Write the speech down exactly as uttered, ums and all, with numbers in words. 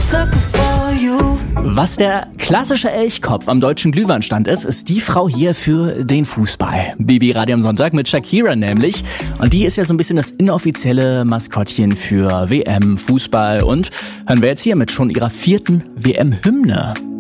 Was der klassische Elchkopf am deutschen Glühweinstand ist, ist die Frau hier für den Fußball. Bibi Radio am Sonntag mit Shakira nämlich. Und die ist ja so ein bisschen das inoffizielle Maskottchen für W M, Fußball und hören wir jetzt hier mit schon ihrer vierten W M-Hymne.